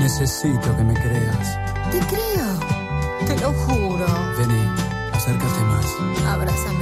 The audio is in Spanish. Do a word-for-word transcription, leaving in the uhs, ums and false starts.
Necesito que me creas. Te creo, te lo juro. Vení, acércate más. Abrázame.